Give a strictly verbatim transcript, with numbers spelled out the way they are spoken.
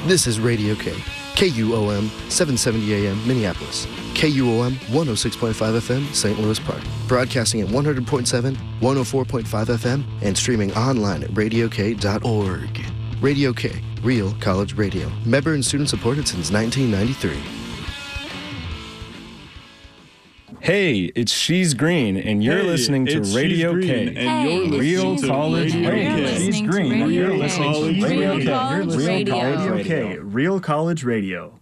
This is Radio K, K U O M, seven seventy A M, Minneapolis. K U O M, one oh six point five F M, Saint Louis Park. Broadcasting at one hundred point seven, one oh four point five F M, and streaming online at radio k dot org. Radio K, real college radio. Member and student supported since nineteen ninety-three. Hey, it's She's Green, and you're Hey, listening to it's Radio She's K. Green, and you're Hey, Real listening to College Radio Radio. K. She's Green, and you're listening to Real Radio K. College Real Radio. College Radio. Real College Radio.